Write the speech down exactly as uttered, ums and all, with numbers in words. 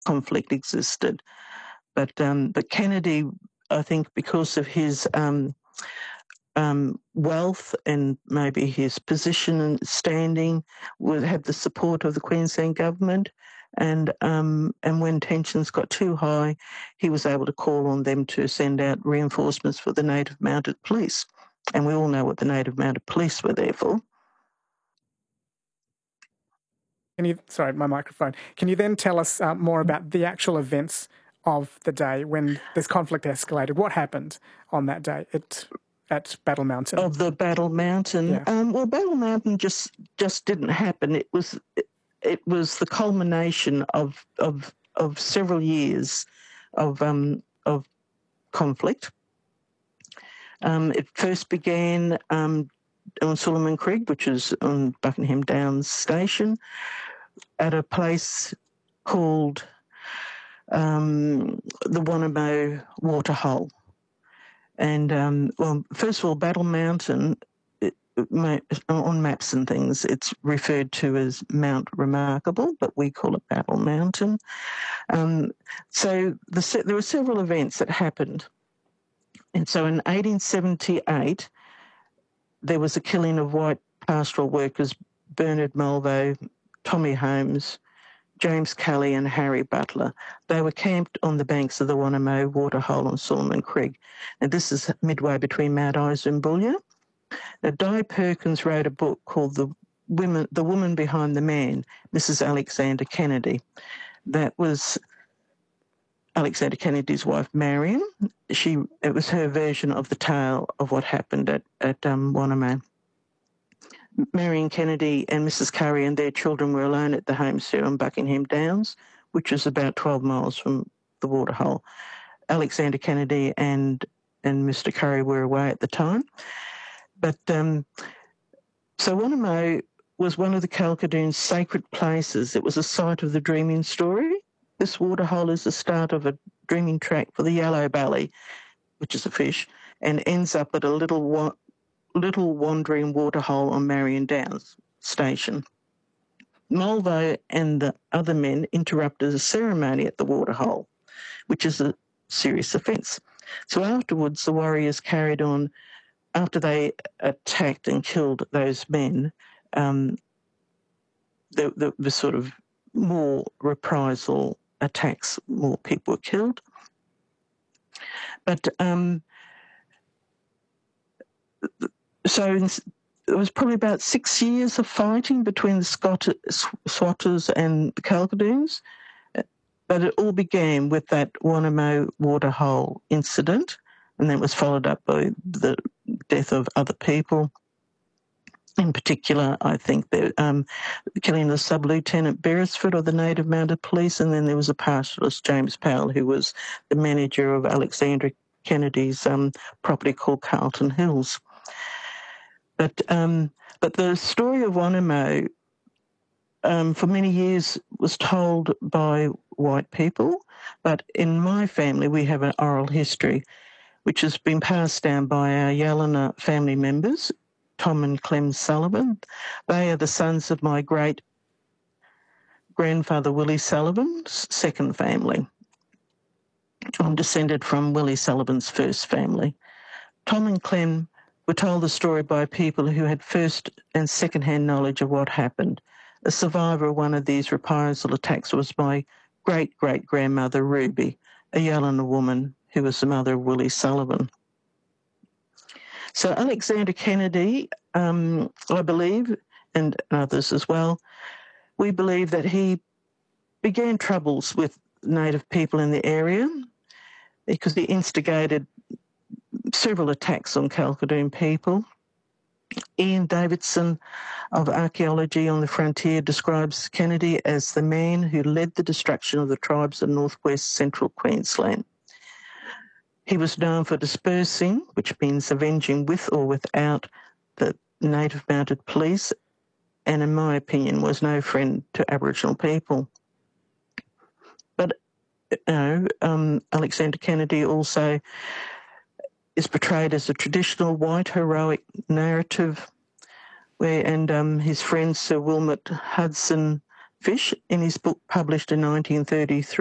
conflict existed. But um, but Kennedy, I think, because of his um, um, wealth and maybe his position and standing, would have the support of the Queensland government. And um, and when tensions got too high, he was able to call on them to send out reinforcements for the Native Mounted Police. And we all know what the Native Mounted Police were there for. Can you, sorry, my microphone. Can you then tell us uh, more about the actual events of the day when this conflict escalated? What happened on that day at, at Battle Mountain? Of the Battle Mountain? Yeah. Um, well, Battle Mountain just just didn't happen. It was it, it was the culmination of of of several years of um, of conflict. Um, it first began um, on Solomon Creek, which is on Buckingham Downs Station, at a place called um, the Wanamo Waterhole. And, um, well, first of all, Battle Mountain, it, it, on maps and things, it's referred to as Mount Remarkable, but we call it Battle Mountain. Um, so the, there were several events that happened. And so in eighteen seventy-eight, there was a killing of white pastoral workers, Bernard Malvo, Tommy Holmes, James Kelly and Harry Butler. They were camped on the banks of the Wanamo Waterhole on Solomon Creek. And this is midway between Mount Isa and Boulia. Now, Di Perkins wrote a book called The Women, The Woman Behind the Man, Missus Alexander Kennedy. That was Alexander Kennedy's wife, Marion. She, it was her version of the tale of what happened at, at um, Wanamo. Marion Kennedy and Missus Curry and their children were alone at the homestead on Buckingham Downs, which is about twelve miles from the waterhole. Alexander Kennedy and and Mister Curry were away at the time. But um, so Wanamo was one of the Kalkadoon's sacred places. It was a site of the dreaming story. This waterhole is the start of a dreaming track for the yellow belly, which is a fish, and ends up at a little wa- little wandering waterhole on Marion Downs Station. Malvo and the other men interrupted a ceremony at the waterhole, which is a serious offence. So afterwards, the warriors carried on, after they attacked and killed those men, um, there, there was sort of more reprisal attacks, more people were killed. But um, so in, it was probably about six years of fighting between the Scott, Swatters and the Kalkadoons, but it all began with that Wanamo Waterhole incident, and then was followed up by the death of other people. In particular, I think the um, killing the Sub-Lieutenant Beresford of the Native Mounted Police, and then there was a pastoralist, James Powell, who was the manager of Alexander Kennedy's um, property called Carlton Hills. But um, but the story of Wanamo um, for many years was told by white people, but in my family we have an oral history which has been passed down by our Yalina family members, Tom and Clem Sullivan. They are the sons of my great-grandfather Willie Sullivan's second family. I'm descended from Willie Sullivan's first family. Tom and Clem were told the story by people who had first and second-hand knowledge of what happened. A survivor of one of these reprisal attacks was my great-great-grandmother Ruby, a Yalina woman who was the mother of Willie Sullivan. So Alexander Kennedy, um, I believe, and others as well, we believe that he began troubles with Native people in the area because he instigated several attacks on Kalkadoon people. Ian Davidson of Archaeology on the Frontier describes Kennedy as the man who led the destruction of the tribes of northwest central Queensland. He was known for dispersing, which means avenging with or without the Native Mounted Police, and in my opinion was no friend to Aboriginal people. But you know, um, Alexander Kennedy also is portrayed as a traditional white heroic narrative, where and um, his friend Sir Wilmot Hudson Fish, in his book published in nineteen thirty-three,